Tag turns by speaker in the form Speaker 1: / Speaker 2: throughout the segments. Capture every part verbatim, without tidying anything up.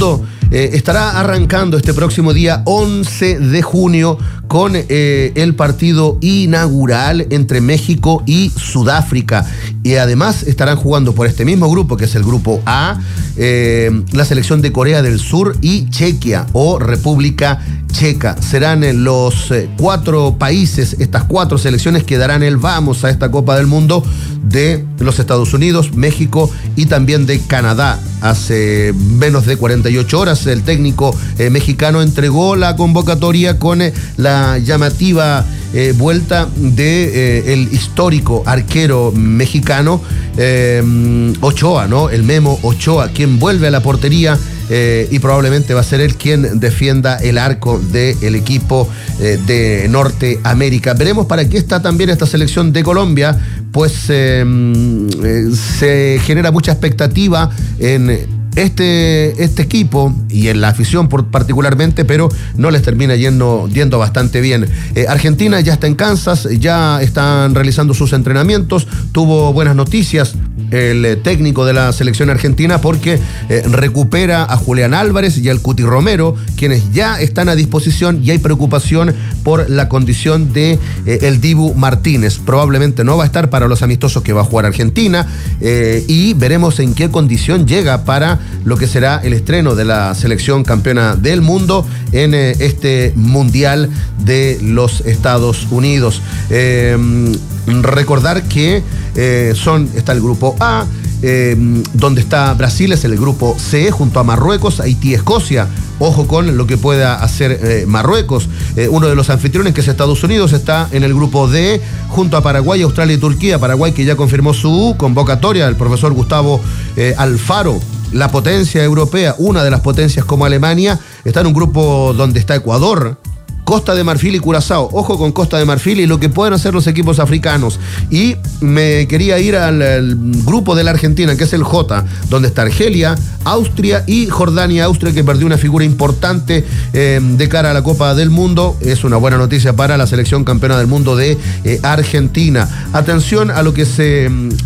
Speaker 1: Eh, estará arrancando este próximo día once de junio con eh, el partido inaugural entre México y Sudáfrica. Y además estarán jugando por este mismo grupo, que es el grupo A, eh, la selección de Corea del Sur y Chequia o República Checa. Serán eh, los eh, cuatro países, estas cuatro selecciones que darán el vamos a esta Copa del Mundo de los Estados Unidos, México y también de Canadá. Hace menos de cuarenta y ocho horas el técnico eh, mexicano entregó la convocatoria con eh, la llamativa eh, vuelta de eh, el histórico arquero mexicano eh, Ochoa, ¿no? El Memo Ochoa, quien vuelve a la portería eh, y probablemente va a ser él quien defienda el arco del equipo eh, de Norteamérica. Veremos para qué está también esta selección de Colombia, pues eh, eh, se genera mucha expectativa en Este, este equipo y en la afición por, particularmente, pero no les termina yendo, yendo bastante bien. Eh, Argentina ya está en Kansas, ya están realizando sus entrenamientos, tuvo buenas noticias el eh, técnico de la selección argentina porque eh, recupera a Julián Álvarez y al Cuti Romero, quienes ya están a disposición, y hay preocupación por la condición de eh, el Dibu Martínez. Probablemente no va a estar para los amistosos que va a jugar Argentina eh, y veremos en qué condición llega para lo que será el estreno de la selección campeona del mundo en eh, este Mundial de los Estados Unidos. Eh, recordar que eh, son, está el grupo A, eh, donde está Brasil, es el grupo C, junto a Marruecos, Haití, Escocia. Ojo con lo que pueda hacer eh, Marruecos. Eh, uno de los anfitriones, que es Estados Unidos, está en el grupo D, junto a Paraguay, Australia y Turquía. Paraguay, que ya confirmó su convocatoria, el profesor Gustavo eh, Alfaro. La potencia europea, una de las potencias como Alemania, está en un grupo donde está Ecuador, Costa de Marfil y Curazao. Ojo con Costa de Marfil y lo que pueden hacer los equipos africanos. Y me quería ir al, al grupo de la Argentina, que es el J, donde está Argelia, Austria y Jordania. Austria, que perdió una figura importante eh, de cara a la Copa del Mundo. Es una buena noticia para la selección campeona del mundo de eh, Argentina. Atención a lo que se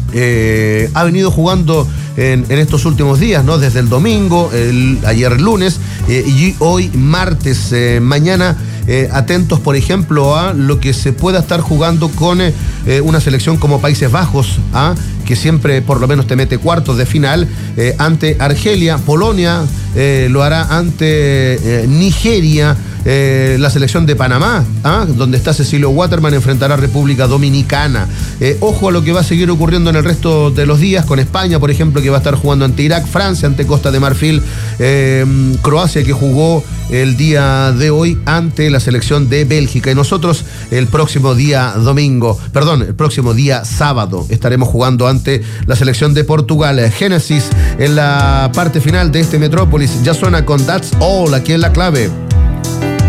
Speaker 1: eh, ha venido jugando en, en estos últimos días, ¿no? Desde el domingo, el, ayer lunes eh, y hoy martes. Eh, mañana Eh, atentos, por ejemplo, a lo que se pueda estar jugando con eh, una selección como Países Bajos, ¿ah? que siempre por lo menos te mete cuartos de final eh, ante Argelia. Polonia eh, lo hará ante eh, Nigeria. Eh, la selección de Panamá, ¿ah? donde está Cecilio Waterman, enfrentará a República Dominicana. Eh, ojo a lo que va a seguir ocurriendo en el resto de los días, con España, por ejemplo, que va a estar jugando ante Irak, Francia ante Costa de Marfil, eh, Croacia, que jugó el día de hoy ante la selección de Bélgica. Y nosotros el próximo día domingo, perdón, el próximo día sábado estaremos jugando ante la selección de Portugal. Génesis en la parte final de este Metrópolis. Ya suena con That's All aquí en La Clave.